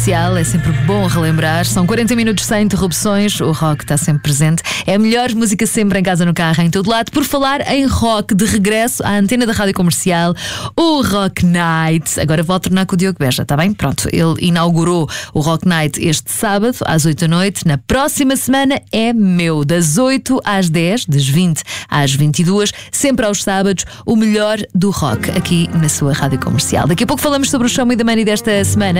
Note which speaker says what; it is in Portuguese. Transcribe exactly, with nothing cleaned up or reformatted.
Speaker 1: É sempre bom relembrar. São quarenta minutos sem interrupções. O rock está sempre presente. É a melhor música sempre, em casa, no carro, em todo lado. Por falar em rock, de regresso à antena da Rádio Comercial, o Rock Night. Agora vou alternar com o Diogo Beja, está bem? Pronto, ele inaugurou o Rock Night este sábado, às oito da noite. Na próxima semana é meu, das oito às dez, das vinte às vinte e duas, sempre aos sábados, o melhor do rock, aqui na sua Rádio Comercial. Daqui a pouco falamos sobre o Show Me the Money desta semana.